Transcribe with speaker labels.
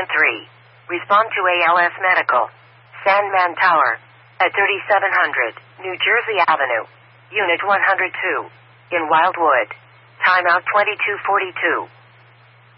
Speaker 1: Respond to ALS Medical. Sandman Tower. At 3700 New Jersey Avenue. Unit 102. In Wildwood. Timeout 2242.